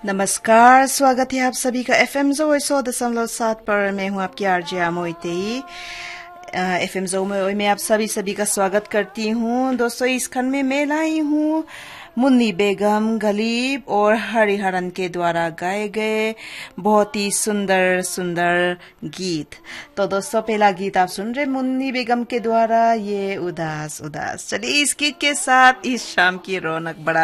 नमस्कार, स्वागत है आप सभी का एफएम जो 100.7 पर। मैं हूँ आपकी आरजे आमोइते। एफएम जो में मैं आप सभी का स्वागत करती हूँ। दोस्तों, इस खंड में मैं लाई हूँ मुन्नी बेगम, गलीब और हरिहरन के द्वारा गाए गए बहुत ही सुंदर सुंदर गीत। तो दोस्तों, पहला गीत आप सुन रहे मुन्नी बेगम के द्वारा, ये उदास उदास। चलिए इस गीत के साथ इस शाम की रौनक बढ़ा